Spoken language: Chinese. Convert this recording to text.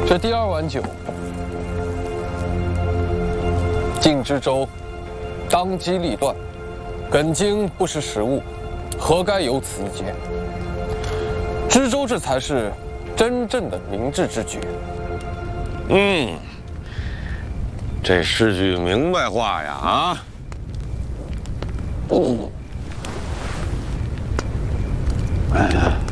这第2碗酒，敬之州，当机立断，耿京不识时务，何该有此一劫？知州这才是真正的明智之举。 这是句明白话呀啊！ 哎呀。